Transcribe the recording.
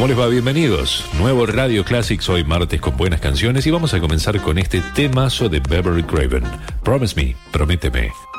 ¿Cómo les va? Bienvenidos. Nuevo Radio Classics hoy martes con buenas canciones y vamos a comenzar con este temazo de Beverly Craven. Promise Me, prométeme.